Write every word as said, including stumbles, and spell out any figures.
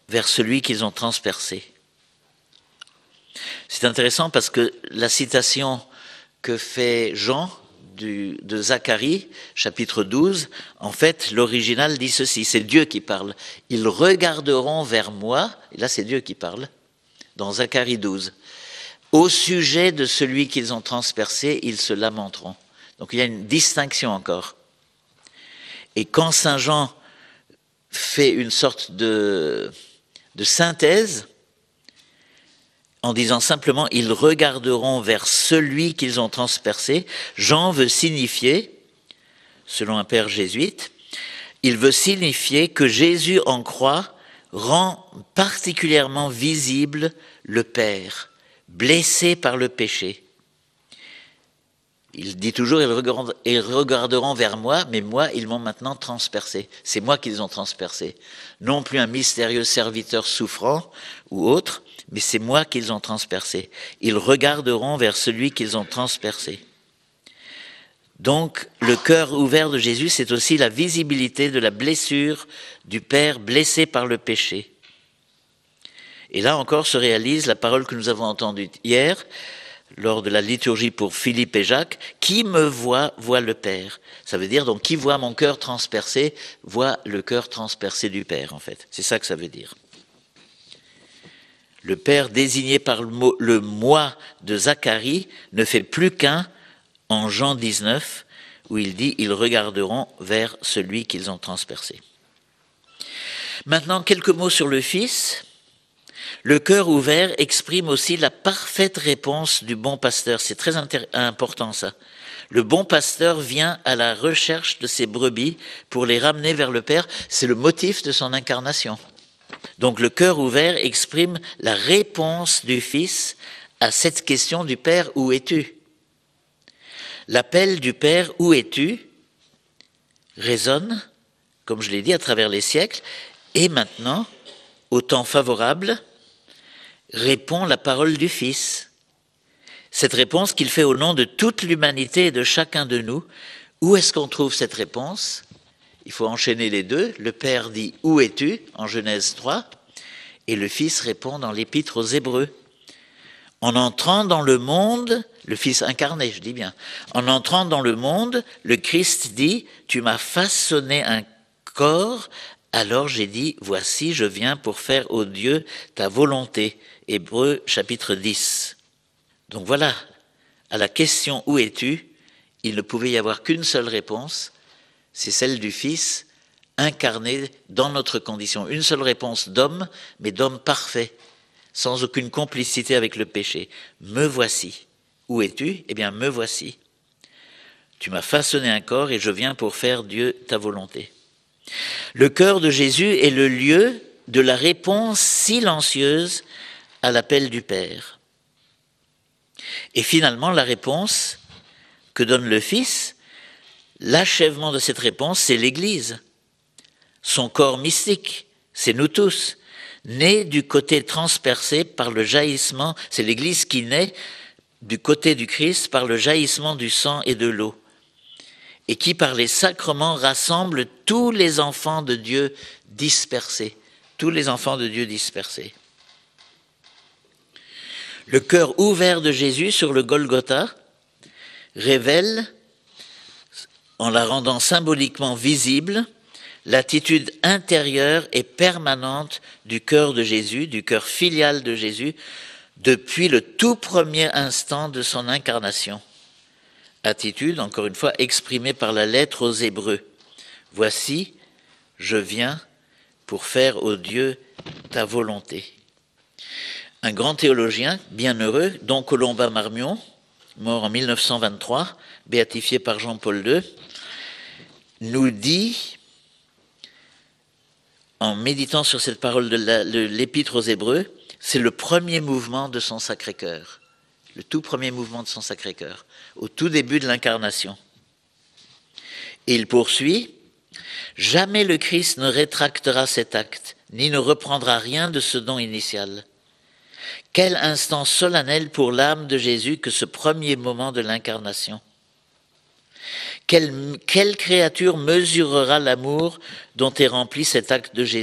vers celui qu'ils ont transpercé. C'est intéressant parce que la citation que fait Jean du, de Zacharie, chapitre douze, en fait, l'original dit ceci, c'est Dieu qui parle. Ils regarderont vers moi, et là c'est Dieu qui parle, dans Zacharie douze. Au sujet de celui qu'ils ont transpercé, ils se lamenteront. Donc il y a une distinction encore. Et quand Saint Jean fait une sorte de, de synthèse, en disant simplement « ils regarderont vers celui qu'ils ont transpercé », Jean veut signifier, selon un père jésuite, il veut signifier que Jésus en croix rend particulièrement visible le Père, blessé par le péché. Il dit toujours « ils regarderont vers moi, mais moi, ils m'ont maintenant transpercé. C'est moi qu'ils ont transpercé. Non plus un mystérieux serviteur souffrant ou autre, mais c'est moi qu'ils ont transpercé. Ils regarderont vers celui qu'ils ont transpercé. » Donc, le cœur ouvert de Jésus, c'est aussi la visibilité de la blessure du Père blessé par le péché. Et là encore se réalise la parole que nous avons entendue hier, lors de la liturgie pour Philippe et Jacques, « Qui me voit, voit le Père ». Ça veut dire, donc, qui voit mon cœur transpercé, voit le cœur transpercé du Père, en fait. C'est ça que ça veut dire. Le Père désigné par le, mot, le moi de Zacharie ne fait plus qu'un en Jean dix-neuf, où il dit « Ils regarderont vers celui qu'ils ont transpercé ». Maintenant, quelques mots sur le Fils. Le cœur ouvert exprime aussi la parfaite réponse du bon pasteur. C'est très important ça. Le bon pasteur vient à la recherche de ses brebis pour les ramener vers le Père. C'est le motif de son incarnation. Donc le cœur ouvert exprime la réponse du Fils à cette question du Père, où es-tu ? L'appel du Père, où es-tu ? Résonne, comme je l'ai dit, à travers les siècles, et maintenant, au temps favorable, répond la parole du Fils. Cette réponse qu'il fait au nom de toute l'humanité et de chacun de nous. Où est-ce qu'on trouve cette réponse ? Il faut enchaîner les deux. Le Père dit « Où es-tu » en Genèse trois, et le Fils répond dans l'Épître aux Hébreux. En entrant dans le monde, le Fils incarné, je dis bien, en entrant dans le monde, le Christ dit « Tu m'as façonné un corps, alors j'ai dit « Voici, je viens pour faire, ô Dieu, ta volonté ». Hébreux chapitre dix. Donc voilà, à la question « Où es-tu » il ne pouvait y avoir qu'une seule réponse, c'est celle du Fils incarné dans notre condition. Une seule réponse d'homme, mais d'homme parfait, sans aucune complicité avec le péché. Me voici. Où es-tu ? Eh bien, me voici. Tu m'as façonné un corps et je viens pour faire, Dieu, ta volonté. Le cœur de Jésus est le lieu de la réponse silencieuse à l'appel du Père. Et finalement, la réponse que donne le Fils, l'achèvement de cette réponse, c'est l'Église. Son corps mystique, c'est nous tous, nés du côté transpercé par le jaillissement, c'est l'Église qui naît du côté du Christ par le jaillissement du sang et de l'eau, et qui par les sacrements rassemble tous les enfants de Dieu dispersés, tous les enfants de Dieu dispersés. Le cœur ouvert de Jésus sur le Golgotha révèle, en la rendant symboliquement visible, l'attitude intérieure et permanente du cœur de Jésus, du cœur filial de Jésus, depuis le tout premier instant de son incarnation. Attitude, encore une fois, exprimée par la lettre aux Hébreux. « Voici, je viens pour faire, ô Dieu, ta volonté. » Un grand théologien, bienheureux, Don Colomba Marmion, mort en mille neuf cent vingt-trois, béatifié par Jean-Paul deux, nous dit, en méditant sur cette parole de l'Épître aux Hébreux, c'est le premier mouvement de son Sacré-Cœur, le tout premier mouvement de son Sacré-Cœur, au tout début de l'incarnation. Et il poursuit, « Jamais le Christ ne rétractera cet acte, ni ne reprendra rien de ce don initial. Quel instant solennel pour l'âme de Jésus que ce premier moment de l'incarnation. Quelle, quelle créature mesurera l'amour dont est rempli cet acte de Jésus ?